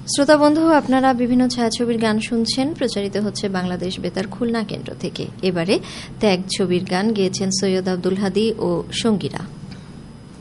শ্রোতা বন্ধু, আপনারা বিভিন্ন ছায়াছবির গান শুনছেন, প্রচারিত হচ্ছে বাংলাদেশ বেতার খুলনা কেন্দ্র থেকে। এবারে ত্যাগ ছবির গান গেয়েছেন সৈয়দ আব্দুল হাদী ও সঙ্গীরা।